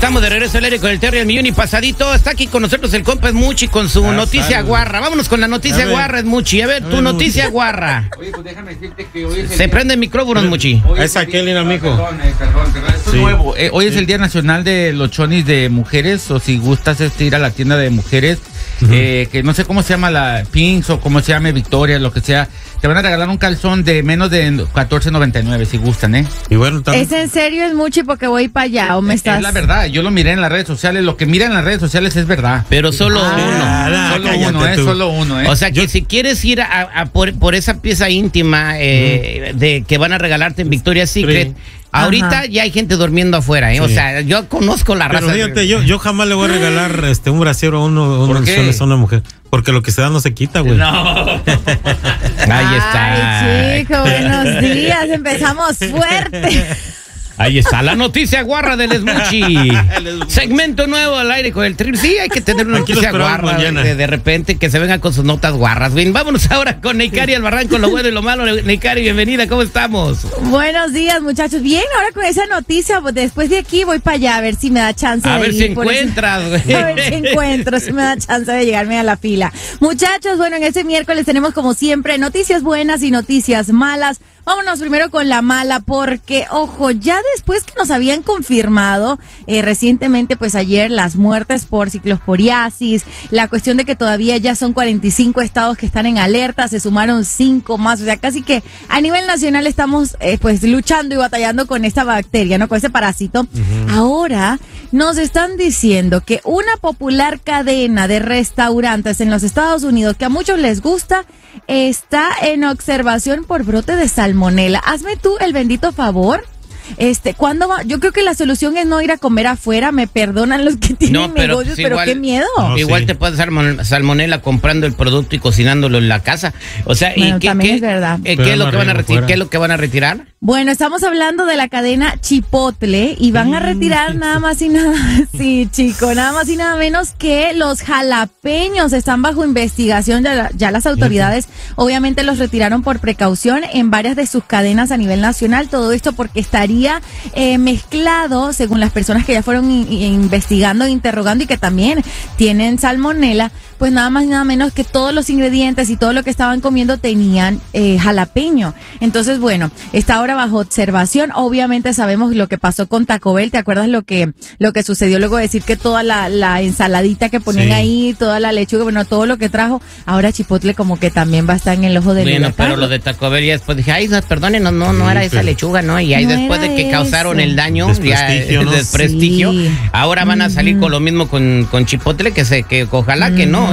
Estamos de regreso al aire con el Terry al millón y pasadito. Está aquí con nosotros el compa Smuchi con su noticia guarra. Vámonos con la noticia guarra, Smuchi. A ver, tu noticia guarra. Oye, pues déjame decirte que hoy es Se prende el micrófono, Smuchi. Es aquel, amigo. Perdón, esto es nuevo. Hoy es el Día Nacional de los Chonis de Mujeres, o si gustas ir a la tienda de mujeres, que no sé cómo se llama la Pinks o cómo se llame Victoria, lo que sea. Te van a regalar un calzón de menos de $14.99 si gustan, ¿eh? Y bueno, ¿Es en serio, Smuchi, porque voy para allá o me estás...? Es la verdad, yo lo miré en las redes sociales, lo que mira en las redes sociales es verdad. Pero solo Solo uno, ¿eh? O sea, que si quieres ir a por esa pieza íntima de que van a regalarte en Victoria's Secret, ahorita ya hay gente durmiendo afuera, ¿eh? Sí. O sea, yo conozco la raza. Pero fíjate, yo jamás le voy a regalar un brasiero a una mujer. Porque lo que se da no se quita, güey. No. Ahí está. Ay, chico, buenos días. Empezamos fuerte. Ahí está la noticia guarra del Smuchi. Segmento nuevo al aire con el Trill. Sí, hay que tener una noticia guarra de repente que se vengan con sus notas guarras. Bien, vámonos ahora con Neikari Albarrán, lo bueno y lo malo. Neikari, bienvenida, ¿cómo estamos? Buenos días, muchachos. Bien, ahora con esa noticia, pues después de aquí voy para allá a ver si me da chance de ir. A ver si encuentras, güey. A ver si encuentro, si me da chance de llegarme a la fila. Muchachos, bueno, en este miércoles tenemos como siempre noticias buenas y noticias malas. Vámonos primero con la mala porque, ojo, ya después que nos habían confirmado recientemente, pues ayer, las muertes por ciclosporiasis, la cuestión de que todavía ya son 45 estados que están en alerta, se sumaron 5 más, o sea, casi que a nivel nacional estamos pues luchando y batallando con esta bacteria, ¿no? Con ese parásito. Ahora nos están diciendo que una popular cadena de restaurantes en los Estados Unidos que a muchos les gusta está en observación por brote de salmonela. Hazme tú el bendito favor. ¿Cuándo va? Yo creo que la solución es no ir a comer afuera. Me perdonan los que tienen negocios, pero igual, qué miedo. No, igual te puedes dar salmonela comprando el producto y cocinándolo en la casa. O sea, bueno, también es verdad. ¿Qué es lo que van a retirar? ¿Qué es lo que van a retirar? Bueno, estamos hablando de la cadena Chipotle y van a retirar nada más y nada, sí, chico, nada más y nada menos que los jalapeños. Están bajo investigación, ya las autoridades obviamente los retiraron por precaución en varias de sus cadenas a nivel nacional. Todo esto porque estaría mezclado, según las personas que ya fueron investigando, interrogando y que también tienen salmonela, pues nada más y nada menos que todos los ingredientes y todo lo que estaban comiendo tenían jalapeño. Entonces, bueno, está ahora bajo observación. Obviamente sabemos lo que pasó con Taco Bell. ¿Te acuerdas lo que sucedió luego de decir que toda la ensaladita que ponían ahí, toda la lechuga, bueno, todo lo que trajo? Ahora Chipotle como que también va a estar en el ojo del huracán. Bueno, pero lo de Taco Bell ya después dije, ay, perdónenos, no era esa lechuga, ¿no? Y ahí después de que causaron el daño, desprestigio, ahora van a salir con lo mismo con Chipotle, que ojalá que no,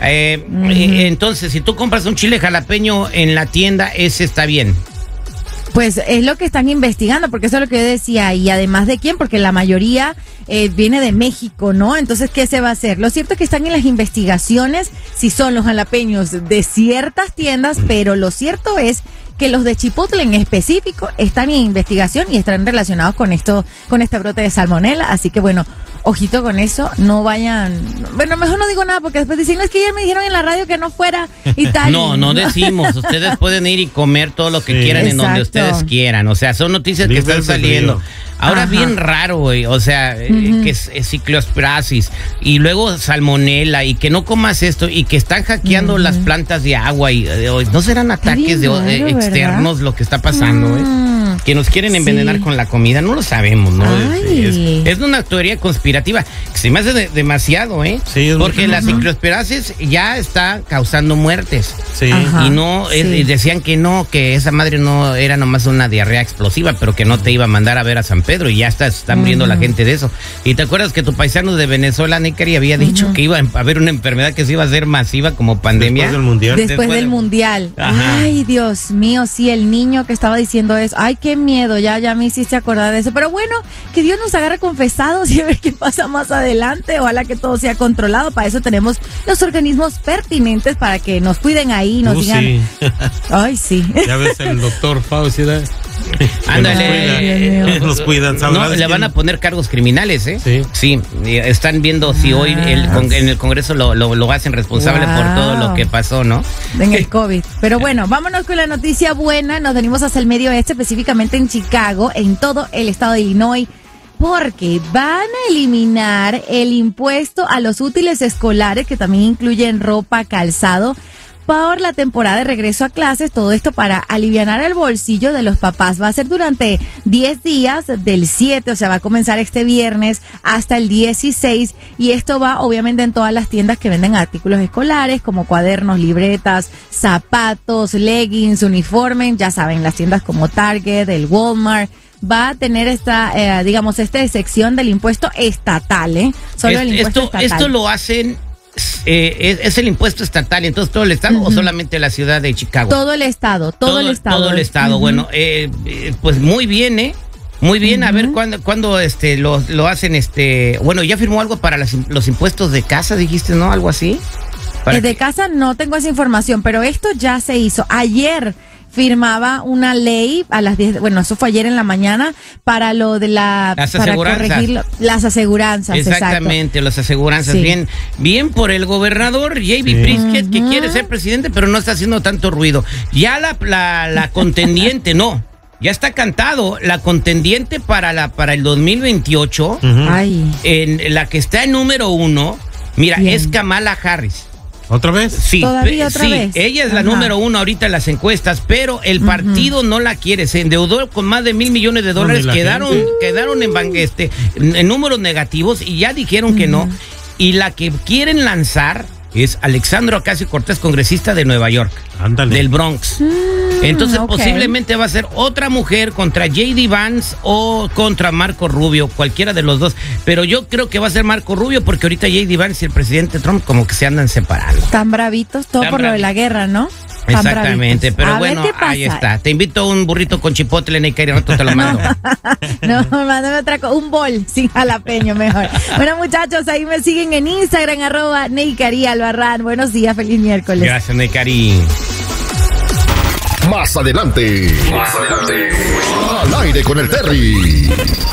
entonces, si tú compras un chile jalapeño en la tienda, ese está bien. Pues es lo que están investigando, porque eso es lo que yo decía, y además de quién, porque la mayoría viene de México, ¿no? Entonces, ¿qué se va a hacer? Lo cierto es que están en las investigaciones si son los jalapeños de ciertas tiendas, pero lo cierto es que los de Chipotle en específico están en investigación y están relacionados con este brote de salmonela, así que bueno, ojito con eso, no vayan, bueno, mejor no digo nada porque después dicen, es que ya me dijeron en la radio que no fuera y tal. No decimos, ustedes pueden ir y comer todo lo que quieran en donde ustedes quieran, o sea, son noticias que están saliendo. Ahora bien raro, güey, o sea, que es ciclosporiasis y luego salmonela y que no comas esto y que están hackeando las plantas de agua y no serán ataques externos lo que está pasando, que nos quieren envenenar con la comida, no lo sabemos, ¿no? Es una teoría conspirativa que se me hace demasiado, Sí, porque la ciclosporiasis ya está causando muertes. Sí. Y no, decían que no, que esa madre no era nomás una diarrea explosiva, pero que no te iba a mandar a ver a San Pedro y ya está muriendo la gente de eso. Y te acuerdas que tu paisano de Venezuela, Neikari, había dicho que iba a haber una enfermedad que se iba a hacer masiva como pandemia. Después del mundial. Ay, Dios mío, sí, el niño que estaba diciendo eso. Ay, qué miedo, ya me hiciste acordar de eso. Pero bueno, que Dios nos agarre confesados y a ver qué pasa más adelante. Ojalá que todo sea controlado. Para eso tenemos los organismos pertinentes para que nos cuiden ahí, nos digan. Sí. Ay, sí. Ya ves el doctor Fauci, Ándale, nos cuidan. No, le van a poner cargos criminales, Sí, están viendo si hoy en el Congreso lo hacen responsable por todo lo que pasó, ¿no? En el COVID. Pero bueno, vámonos con la noticia buena. Nos venimos hacia el medio oeste, específicamente en Chicago, en todo el estado de Illinois. porque van a eliminar el impuesto a los útiles escolares, que también incluyen ropa, calzado, por la temporada de regreso a clases. Todo esto para alivianar el bolsillo de los papás. Va a ser durante 10 días, del 7, o sea, va a comenzar este viernes hasta el 16, y esto va obviamente en todas las tiendas que venden artículos escolares, como cuadernos, libretas, zapatos, leggings, uniformes, ya saben, las tiendas como Target, el Walmart. Va a tener esta sección del impuesto estatal, Solo el impuesto estatal. Esto lo hacen, es el impuesto estatal, entonces todo el estado o solamente la ciudad de Chicago. Todo el estado. Todo el estado. Bueno, pues muy bien, muy bien. A ver cuándo lo hacen, bueno, ya firmó algo para los impuestos de casa, dijiste, ¿no? Algo así. De casa no tengo esa información, pero esto ya se hizo. Ayer firmaba una ley a las 10, bueno, eso fue ayer en la mañana, para lo de las aseguranzas. Para corregir las aseguranzas. Exactamente, exacto. Las aseguranzas. Sí. Bien por el gobernador J.B. Pritzker, que quiere ser presidente, pero no está haciendo tanto ruido. Ya la contendiente, no. Ya está cantado, la contendiente para el 2028, en la que está en número 1, mira, es Kamala Harris. ¿Otra vez? Sí, ¿Todavía otra vez? Ella es la número 1 ahorita en las encuestas, pero el partido no la quiere. Se endeudó con más de $1,000 millones. Quedaron en números negativos y ya dijeron que no. Y la que quieren lanzar es Alexandria Ocasio-Cortez, congresista de Nueva York. Ándale. Del Bronx. Entonces posiblemente va a ser otra mujer contra J.D. Vance o contra Marco Rubio, cualquiera de los dos. Pero yo creo que va a ser Marco Rubio, porque ahorita J.D. Vance y el presidente Trump como que se andan separando. Tan bravitos, todo por lo de la guerra, ¿no? Exactamente, pero bueno, ahí está. Te invito a un burrito con chipotle, Neikari, no te lo mando. No, mándame otra cosa, un bol sin jalapeño mejor. Bueno, muchachos, ahí me siguen en Instagram, @NeikariAlbarrán. Buenos días, feliz miércoles. Gracias, Neikari. Más adelante. Al aire con el Terry.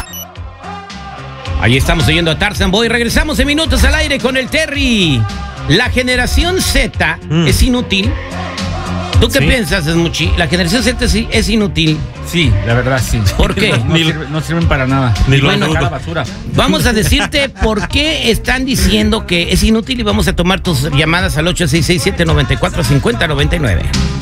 Ahí estamos oyendo a Tarzan Boy. Regresamos en minutos al aire con el Terry. La generación Z es inútil. ¿Tú qué piensas, Esmuchi? La generación Z sí es inútil. Sí, la verdad sí. ¿Por qué? No sirven para nada. Ni lo bueno, dudo. Basura. Vamos a decirte por qué están diciendo que es inútil y vamos a tomar tus llamadas al 866-794-5099.